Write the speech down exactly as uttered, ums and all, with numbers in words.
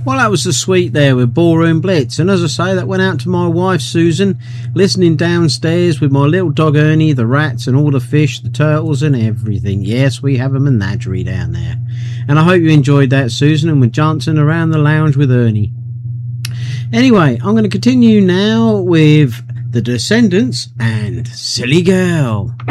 Well, that was the suite there with Ballroom Blitz, and as I say, that went out to my wife Susan, listening downstairs with my little dog Ernie, the rats and all the fish, the turtles and everything. Yes, we have a menagerie down there. And I hope you enjoyed that, Susan, and with Johnson around the lounge with Ernie. Anyway, I'm going to continue now with The Descendants and Silly Girl.